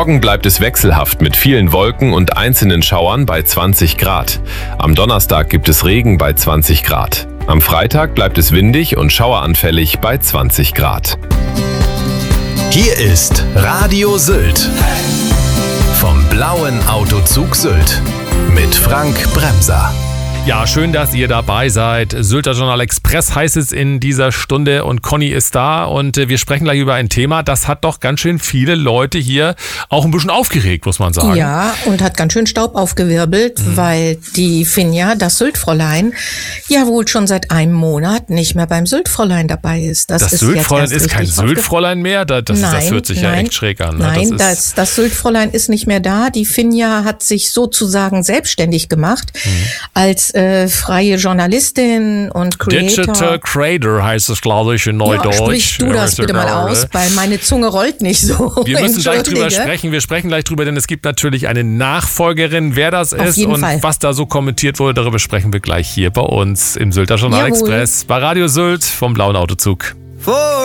Morgen bleibt es wechselhaft mit vielen Wolken und einzelnen Schauern bei 20 Grad. Am Donnerstag gibt es Regen bei 20 Grad. Am Freitag bleibt es windig und schaueranfällig bei 20 Grad. Hier ist Radio Sylt. Vom blauen Autozug Sylt. Mit Frank Bremser. Ja, schön, dass ihr dabei seid. Sylter Journal Express heißt es in dieser Stunde und Conny ist da und wir sprechen gleich über ein Thema, das hat doch ganz schön viele Leute hier auch ein bisschen aufgeregt, muss man sagen. Ja, und hat ganz schön Staub aufgewirbelt, weil die Finja, das Syltfräulein, ja wohl schon seit einem Monat nicht mehr beim Syltfräulein dabei ist. Das Syltfräulein ist kein Syltfräulein mehr? Das hört sich ja echt schräg an. Ne? Nein, das Syltfräulein ist nicht mehr da. Die Finja hat sich sozusagen selbstständig gemacht als freie Journalistin und Creator. Digital Creator heißt es, glaube ich, in Neudeutsch. Ja, sprich du das bitte mal aus, weil meine Zunge rollt nicht so. Wir müssen gleich drüber sprechen. Wir sprechen gleich drüber, denn es gibt natürlich eine Nachfolgerin. Wer das ist und was da so kommentiert wurde, darüber sprechen wir gleich hier bei uns im Sylter Journal Express bei Radio Sylt vom blauen Autozug.